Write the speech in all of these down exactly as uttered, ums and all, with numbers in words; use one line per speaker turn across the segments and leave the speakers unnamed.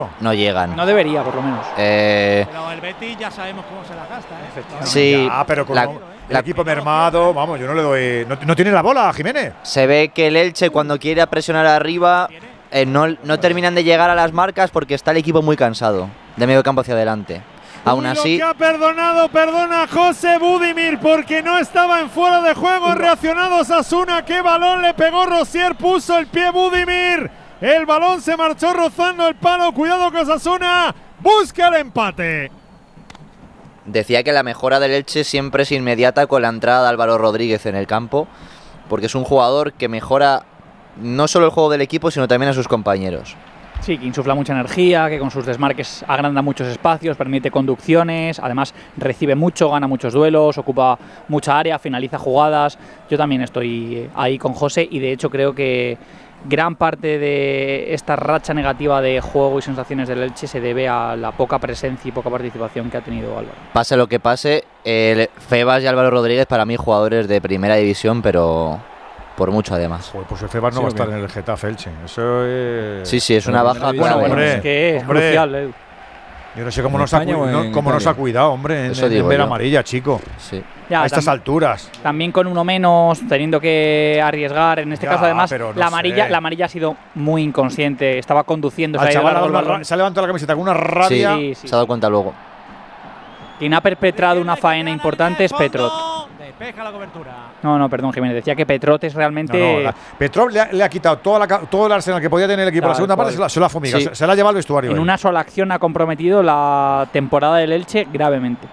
no llegan.
No debería, por lo menos.
Eh,
pero el Betis ya sabemos cómo se la gasta, ¿eh?
Sí.
Ah, pero con
la,
el
la,
equipo mermado, vamos, yo no le doy… No, no tiene la bola, Jiménez.
Se ve que el Elche, cuando quiere presionar arriba, eh, no, no terminan de llegar a las marcas porque está el equipo muy cansado, de medio campo hacia adelante. Aún así…
Lo que ha perdonado, perdona José Budimir porque no estaba en fuera de juego. Ha reaccionado Osasuna. ¡Qué balón le pegó Rosier! Puso el pie Budimir. El balón se marchó rozando el palo. Cuidado con Osasuna. Busca el empate.
Decía que la mejora del Elche siempre es inmediata con la entrada de Álvaro Rodríguez en el campo, porque es un jugador que mejora no solo el juego del equipo, sino también a sus compañeros.
Sí, que insufla mucha energía, que con sus desmarques agranda muchos espacios, permite conducciones, además recibe mucho, gana muchos duelos, ocupa mucha área, finaliza jugadas. Yo también estoy ahí con José y de hecho creo que gran parte de esta racha negativa de juego y sensaciones del Elche se debe a la poca presencia y poca participación que ha tenido Álvaro.
Pase lo que pase, el Febas y Álvaro Rodríguez para mí jugadores de primera división, pero por mucho además.
Joder, pues el Febas no
Sí,
va a
¿o
estar
qué?
en el Getafe Elche. Eso es…
Sí, sí, es una baja.
Bueno,
Bueno,
clave.
bueno,
hombre,
es que es
hombre.
crucial, Edu.
Yo no sé cómo,
¿En
nos ha,
España
cu-
o en
no, cómo nos
Italia?
ha cuidado, hombre, en,
Eso
en
digo
ver
yo.
amarilla, chico.
Sí.
Ya,
a estas
tam-
alturas.
También con uno menos, teniendo que arriesgar. En este
Ya,
caso, además,
pero no
la amarilla,
sé.
la amarilla ha sido muy inconsciente. Estaba conduciendo, se
Al
ha,
chaval
ido
ha dado
largo el
una ra-
balón.
se ha levantado la camiseta con una rabia.
Sí, sí.
Se ha dado cuenta luego.
Quien ha perpetrado una faena importante es Petrot.
Despeja la cobertura.
No, no, perdón, Jiménez. Decía que Petrot es realmente.
No, no, la- Petrov le ha, le ha quitado toda la, ca- todo el arsenal que podía tener el equipo.
Tal
La segunda parte
cual.
se la, se la ha fumigado,
Sí.
se, se la ha llevado al vestuario.
en
ahí.
una sola acción ha comprometido la temporada del Elche gravemente.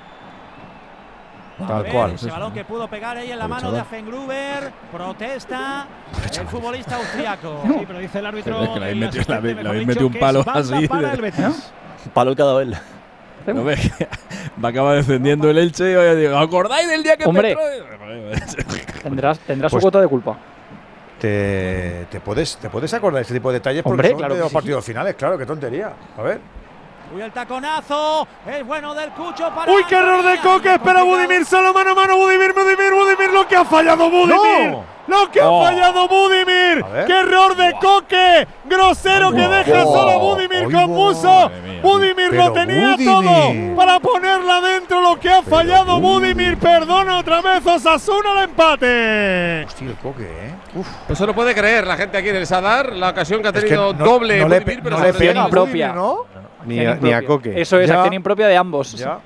A
Tal
ver,
cual.
ese balón que pudo pegar ahí en la
Pobre
mano de
chaval.
Affengruber. Protesta el futbolista austriaco.
Sí, pero dice el árbitro.
Es que le habéis
el
metido-
asistente,
le habéis- le
mejor
habéis
dicho,
metido un
que
palo
es banda
así
para
de-
el Betis.
Palo cada vez.
No ves que va a acabar descendiendo el Elche y vaya, digo, ¿acordáis del día que
Hombre.
Petrov?
Tendrás, tendrás
Pues-
su cuota de culpa.
Te, te, puedes, ¿Te puedes acordar de este tipo de detalles? Porque
Hombre,
son
claro
de
que
los
sí.
partidos finales, claro, qué tontería. A ver.
Uy, el taconazo. Es bueno del Cucho para.
Uy, qué error de Coque. Espera Budimir. Solo mano a mano. Budimir, Budimir, Budimir. Lo que ha fallado Budimir.
¡No!
Lo que
Oh.
ha fallado Budimir.
A ver.
¡Qué error de Coque! Grosero que deja
Oh.
solo a Budimir
Oy,
con
bo.
Muso.
Madre mía.
Budimir
Pero
lo tenía
Budimir.
todo para ponerla dentro. Lo que ha fallado Budimir. Perdona otra vez Osasuna el empate.
Hostia, el Coque, ¿eh? Uf.
No se lo puede creer la gente aquí en el Sadar, la ocasión que ha
Es que
tenido
no-
doble
no le,
Budimir,
pe-
pero
no
se
le
lo
pega
llega.
a
impropia.
Budimir, ¿no?
Ni
Acción
a, ni a
impropia.
Coque.
Eso es
Ya.
acción impropia de ambos.
Ya.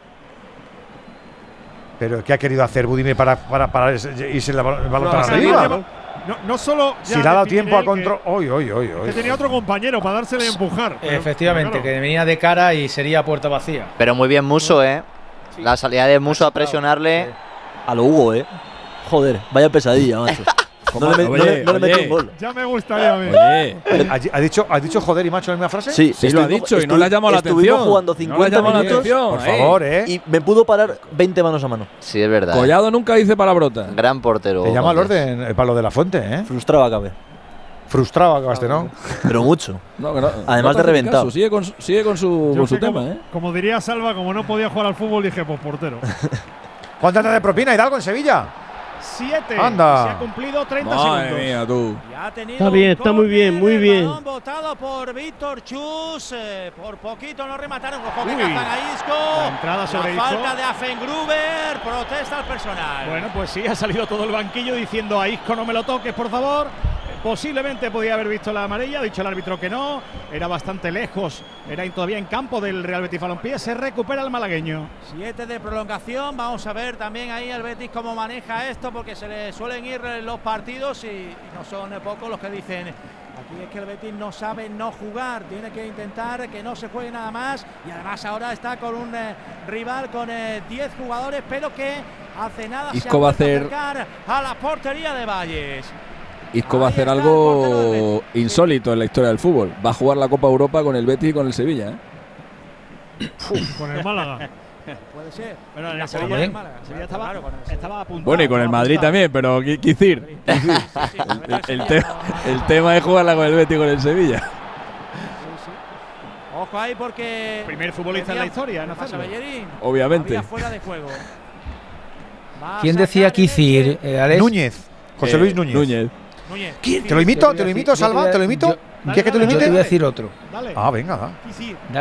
Pero ¿qué ha querido hacer Budimir para, para, para irse el balón
No,
para
sí,
arriba?
no,
No, no solo.
Si
ya
le ha dado
definiré
tiempo a
que-
control. Hoy, hoy, hoy,
Que
hoy.
tenía otro compañero para dársele y empujar. pero-
Efectivamente,
pero
que
claro.
venía de cara y sería puerta vacía.
Pero muy bien Muso, ¿eh? La salida de Muso a presionarle.
A lo Hugo, eh. Joder, vaya pesadilla, macho. No le, me- no le- no le
Oye,
metí
oye.
un gol.
Ya me gustaría a mí.
Oye,
¿Ha, ha dicho, ¿Ha dicho joder y macho en la misma frase?
Sí,
sí lo ha
estuvimos-
dicho y no
estu-
le ha llamado la
estuvimos
atención.
jugando
No le ha
cincuenta
llamado la
minutos
atención.
Por
eh.
favor, ¿eh?
y me pudo parar veinte manos a mano.
Sí, es verdad.
Collado nunca dice palabrota.
Gran portero.
Te llama al
Valdés.
orden el palo de la fuente, ¿eh?
Frustrado acabé.
Frustrado acabaste, ¿no?
Pero mucho.
No, que no-
Además
no
de
te hace
reventado.
caso, Sigue con, su- sigue con su,
Yo
con su
que como,
tema, ¿eh?
como diría Salva, como no podía jugar al fútbol, dije, pues portero.
¿Cuánto te de propina Hidalgo en Sevilla?
Siete.
Anda.
Se ha cumplido treinta
Madre
segundos.
mía, tú.
Y ha tenido
Está bien,
un
está muy bien,
córner,
muy
el
bien.
balón botado por Víctor Chus. eh, por poquito no remataron. Ojo que
Uy.
cazan a Isco.
La entrada sobre
La
Isco.
falta de Affengruber. Protesta al personal.
Bueno, pues sí, ha salido todo el banquillo diciendo a Isco no me lo toques, por favor. Posiblemente podía haber visto la amarilla, ha dicho el árbitro que no, era bastante lejos, era todavía en campo del Real Betis Balompié, se recupera el malagueño.
Siete de prolongación. Vamos a ver también ahí el Betis cómo maneja esto, porque se le suelen ir los partidos y, y no son pocos los que dicen aquí es que el Betis no sabe no jugar, tiene que intentar que no se juegue nada más y además ahora está con un eh, rival con diez jugadores, pero que hace nada
Isco
se ha
va a
vuelto
hacer-
acercar a la portería de Valles.
Isco va a
Ahí
hacer
está el portero del
algo
Betis.
insólito en la historia del fútbol. Va a jugar la Copa Europa con el Betis y con el Sevilla, ¿eh?
Con el Málaga.
Puede ser.
Pero en
La
el Sevilla,
Copa del
el
Málaga,
Sevilla
claro,
estaba,
con el Sevilla.
estaba apuntado.
Bueno, y con el
estaba
Madrid
apuntado.
también, pero qui- quisir.
Sí, sí, sí,
El, el
Sevilla
te-
no-
el tema es jugarla con el Betis y con el Sevilla.
Sí, sí. Ojo ahí porque
Primer futbolista en la historia en
¿qué pasa,
hacerlo.
Bellerín?
Obviamente.
Había fuera de juego. Va a
¿Quién
sacar
decía
el
Kicir,
Elche.
eh, Alex?
Núñez. José
Eh,
Luis Núñez.
Núñez.
Núñez.
¿Te lo imito? ¿Te lo imito,
Yo
Salva?
te
¿Te lo
voy a-
imito?
yo-
Dale,
¿Quieres que te lo
dale,
Yo te
imite?
voy a decir otro.
Dale.
Ah, venga, va.
Sí, sí.